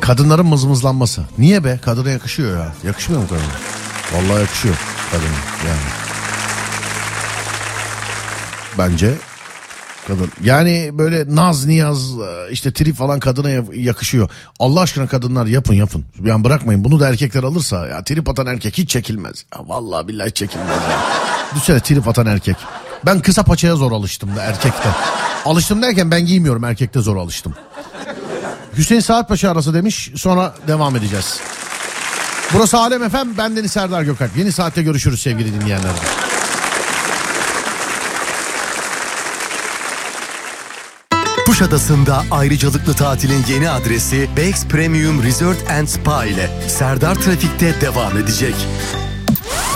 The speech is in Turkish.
Kadınların mızmızlanması. Niye be? Kadına yakışıyor ya. Yakışmıyor mu kadına? Vallahi yakışıyor kadına yani. Bence kadın. Yani böyle naz niyaz işte trip falan kadına yakışıyor. Allah aşkına kadınlar yapın. Yani bırakmayın, bunu da erkekler alırsa ya, trip atan erkek hiç çekilmez. Ya vallahi billahi hiç çekilmez ya. Düşünsene trip atan erkek. Ben kısa paçaya zor alıştım da erkekte. Alıştım derken ben giymiyorum, erkekte zor alıştım. Hüseyin Saatbaşı arası demiş, sonra devam edeceğiz. Burası Alem FM, bendeniz Serdar Gökalp. Yeni saatte görüşürüz sevgili dinleyenler. Kuşadası'nda ayrıcalıklı tatilin yeni adresi Bex Premium Resort and Spa ile Serdar Trafik'te devam edecek.